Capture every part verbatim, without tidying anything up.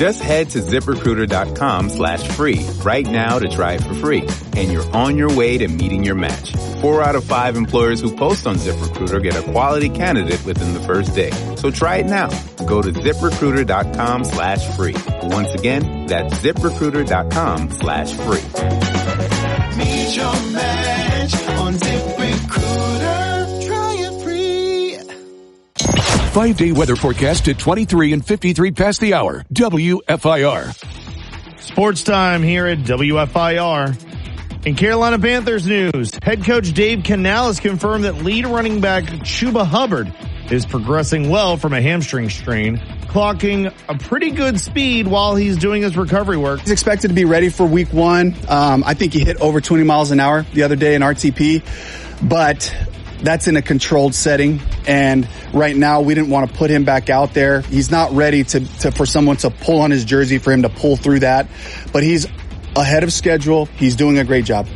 Just head to ZipRecruiter.com slash free right now to try it for free. And you're on your way to meeting your match. Four out of five employers who post on ZipRecruiter get a quality candidate within the first day. So try it now. Go to ZipRecruiter.com slash free. Once again, that's ZipRecruiter.com slash free. Meet your match on ZipRecruiter. Try it free. Five-day weather forecast at twenty-three and fifty-three past the hour. W F I R. Sports time here at W F I R. In Carolina Panthers news, head coach Dave Canales confirmed that lead running back Chuba Hubbard is progressing well from a hamstring strain, clocking a pretty good speed while he's doing his recovery work. He's expected to be ready for week one. Um, I think he hit over twenty miles an hour the other day in R T P, but that's in a controlled setting. And right now we didn't want to put him back out there. He's not ready to, to for someone to pull on his jersey for him to pull through that, but he's ahead of schedule. He's doing a great job.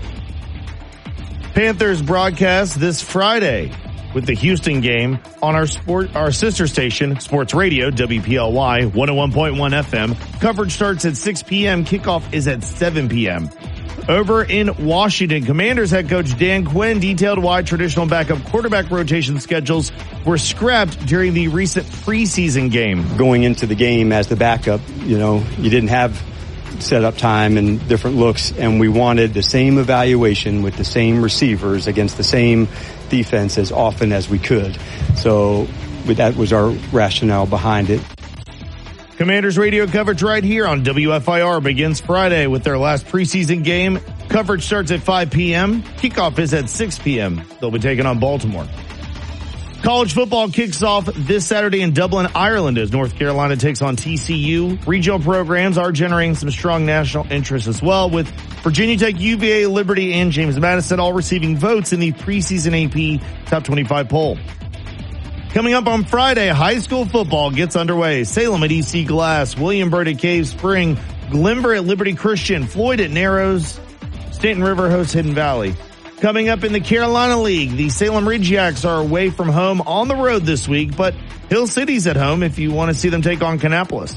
Panthers broadcast this Friday with the Houston game on our sport, our sister station, Sports Radio, W P L Y, one oh one point one F M. Coverage starts at six p.m. Kickoff is at seven p.m. Over in Washington, Commanders head coach Dan Quinn detailed why traditional backup quarterback rotation schedules were scrapped during the recent preseason game. Going into the game as the backup, you know, you didn't have setup time and different looks, and we wanted the same evaluation with the same receivers against the same defense as often as we could. So that was our rationale behind it. Commanders radio coverage right here on W F I R begins Friday with their last preseason game. Coverage starts at five p.m. Kickoff is at six p.m. They'll be taking on Baltimore. College football kicks off this Saturday in Dublin, Ireland, as North Carolina takes on T C U. Regional programs are generating some strong national interest as well, with Virginia Tech, U V A, Liberty, and James Madison all receiving votes in the preseason A P Top twenty-five poll. Coming up on Friday, high school football gets underway. Salem at E C Glass, Williamsburg at Cave Spring, Glenver at Liberty Christian, Floyd at Narrows, Stanton River hosts Hidden Valley. Coming up in the Carolina League, the Salem Rejects are away from home on the road this week, but Hill City's at home if you want to see them take on Kannapolis.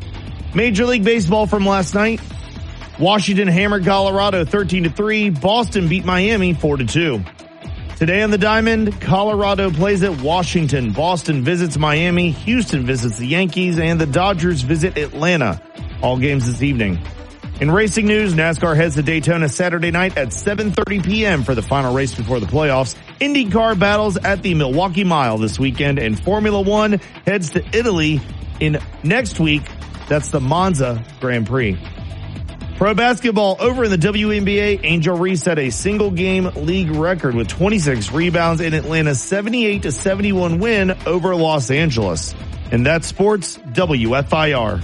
Major League Baseball from last night. Washington hammered Colorado thirteen to three. Boston beat Miami four to two. Today on the Diamond, Colorado plays at Washington. Boston visits Miami. Houston visits the Yankees, and the Dodgers visit Atlanta. All games this evening. In racing news, NASCAR heads to Daytona Saturday night at seven thirty p.m. for the final race before the playoffs. IndyCar battles at the Milwaukee Mile this weekend, and Formula One heads to Italy in next week. That's the Monza Grand Prix. Pro basketball over in the W N B A, Angel Reese set a single game league record with twenty-six rebounds in Atlanta's seventy-eight to seventy-one win over Los Angeles. And that's sports W F I R.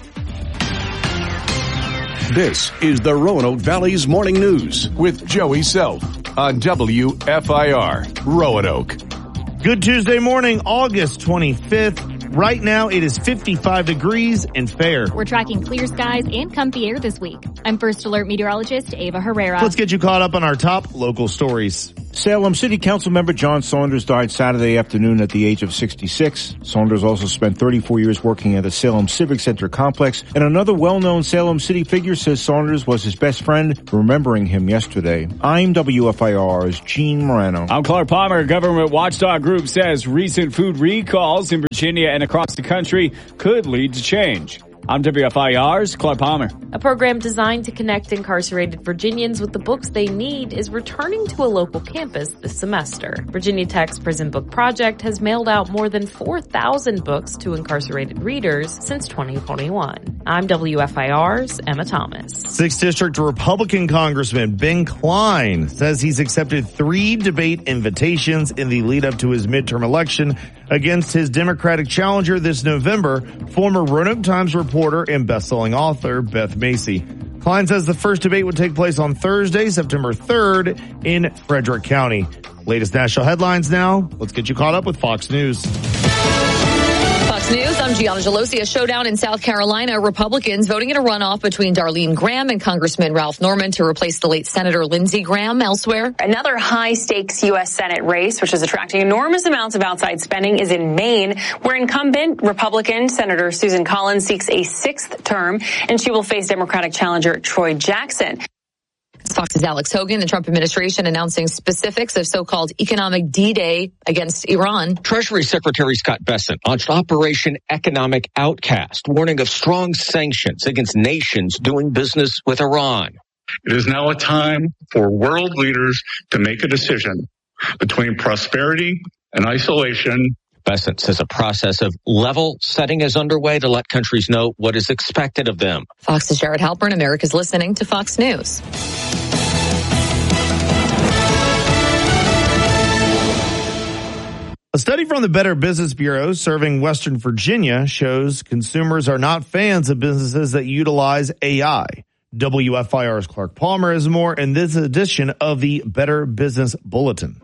This is the Roanoke Valley's Morning News with Joey Self on W F I R, Roanoke. Good Tuesday morning, August twenty-fifth. Right now, it is fifty-five degrees and fair. We're tracking clear skies and comfy air this week. I'm First Alert meteorologist Ava Herrera. Let's get you caught up on our top local stories. Salem City Council member John Saunders died Saturday afternoon at the age of sixty-six. Saunders also spent thirty-four years working at the Salem Civic Center complex, and another well-known Salem City figure says Saunders was his best friend, remembering him yesterday. I'm W F I R's Gene Morano. I'm Clark Palmer. Government watchdog group says recent food recalls in Virginia and across the country could lead to change. I'm W F I R's Clark Palmer. A program designed to connect incarcerated Virginians with the books they need is returning to a local campus this semester. Virginia Tech's Prison Book Project has mailed out more than four thousand books to incarcerated readers since twenty twenty-one. I'm W F I R's Emma Thomas. Sixth District Republican Congressman Ben Klein says he's accepted three debate invitations in the lead up to his midterm election against his Democratic challenger this November, former Roanoke Times reporter and best-selling author Beth Macy. Klein says the first debate would take place on Thursday, September third in Frederick County. Latest national headlines now. Let's get you caught up with Fox News. Fox Fox News, I'm Gianna Gelosi. A showdown in South Carolina. Republicans voting in a runoff between Darlene Graham and Congressman Ralph Norman to replace the late Senator Lindsey Graham. Elsewhere, another high-stakes U S Senate race, which is attracting enormous amounts of outside spending, is in Maine, where incumbent Republican Senator Susan Collins seeks a sixth term, and she will face Democratic challenger Troy Jackson. Fox's Alex Hogan, the Trump administration announcing specifics of so-called economic D-Day against Iran. Treasury Secretary Scott Bessent launched Operation Economic Outcast, warning of strong sanctions against nations doing business with Iran. It is now a time for world leaders to make a decision between prosperity and isolation. Bessent says a process of level setting is underway to let countries know what is expected of them. Fox's Jared Halpern, America's listening to Fox News. A study from the Better Business Bureau serving Western Virginia shows consumers are not fans of businesses that utilize A I. W F I R's Clark Palmer has more in this edition of the Better Business Bulletin.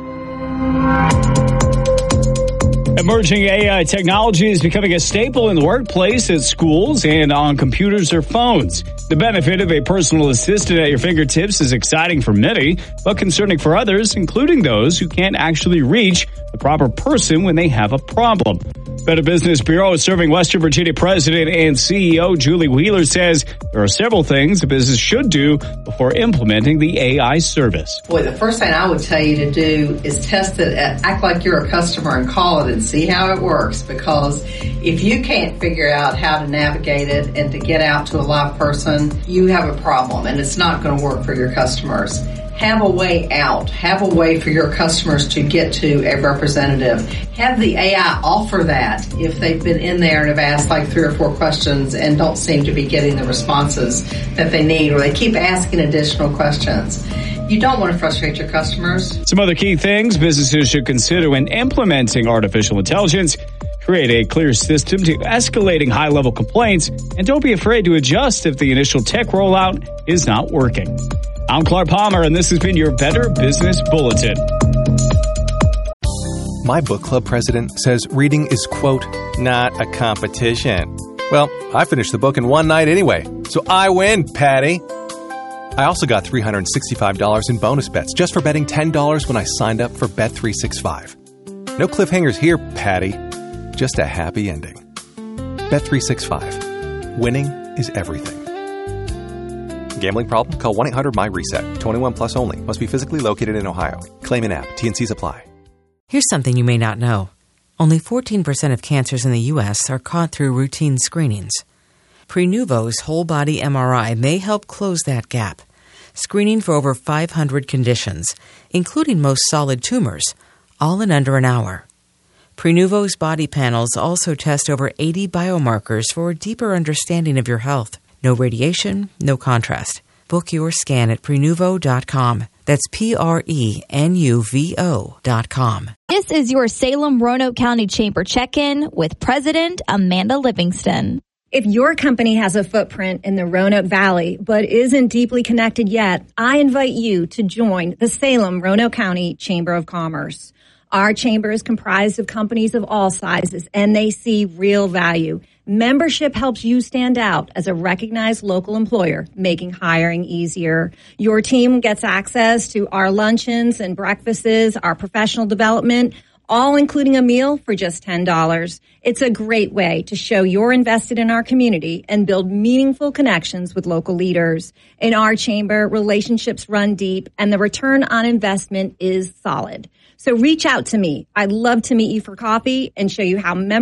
Emerging A I technology is becoming a staple in the workplace, at schools, and on computers or phones. The benefit of a personal assistant at your fingertips is exciting for many, but concerning for others, including those who can't actually reach the proper person when they have a problem. Better Business Bureau is serving Western Virginia President and C E O Julie Wheeler says there are several things a business should do before implementing the A I service. Boy, the first thing I would tell you to do is test it, act like you're a customer and call it and see how it works, because if you can't figure out how to navigate it and to get out to a live person, you have a problem and it's not going to work for your customers. Have a way out. Have a way for your customers to get to a representative. Have the A I offer that if they've been in there and have asked like three or four questions and don't seem to be getting the responses that they need, or they keep asking additional questions. You don't want to frustrate your customers. Some other key things businesses should consider when implementing artificial intelligence: create a clear system to escalating high-level complaints, and don't be afraid to adjust if the initial tech rollout is not working. I'm Clark Palmer, and this has been your Better Business Bulletin. My book club president says reading is, quote, not a competition. Well, I finished the book in one night anyway, so I win, Patty. I also got three hundred sixty-five dollars in bonus bets just for betting ten dollars when I signed up for Bet three sixty-five. No cliffhangers here, Patty. Just a happy ending. Bet three sixty-five. Winning is everything. Gambling problem? Call one eight hundred M Y reset. twenty-one plus only. Must be physically located in Ohio. Claim an app. T N Cs apply. Here's something you may not know. Only fourteen percent of cancers in the U S are caught through routine screenings. Prenuvo's whole-body M R I may help close that gap, screening for over five hundred conditions, including most solid tumors, all in under an hour. Prenuvo's body panels also test over eighty biomarkers for a deeper understanding of your health. No radiation, no contrast. Book your scan at Prenuvo dot com. That's P R E N U V O dot com. This is your Salem Roanoke County Chamber check-in with President Amanda Livingston. If your company has a footprint in the Roanoke Valley but isn't deeply connected yet, I invite you to join the Salem Roanoke County Chamber of Commerce. Our chamber is comprised of companies of all sizes, and they see real value. Membership helps you stand out as a recognized local employer, making hiring easier. Your team gets access to our luncheons and breakfasts, our professional development, all including a meal for just ten dollars. It's a great way to show you're invested in our community and build meaningful connections with local leaders. In our chamber, relationships run deep and the return on investment is solid. So reach out to me. I'd love to meet you for coffee and show you how members